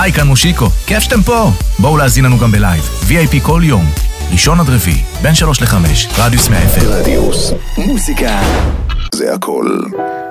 היי, כאן מושיקו, כיף שאתם פה. בואו להזין לנו גם בלייב, VIP כל יום, ראשון עד רביעי, בין 3 ל-5, רדיוס 100 FM. רדיוס, מוזיקה, זה הכל.